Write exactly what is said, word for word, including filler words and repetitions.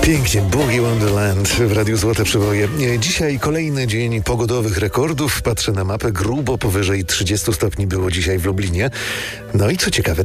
Pięknie, Boogie Wonderland w Radiu Złote Przeboje. Dzisiaj kolejny dzień pogodowych rekordów. Patrzę na mapę, grubo powyżej trzydziestu stopni było dzisiaj w Lublinie. No i co ciekawe,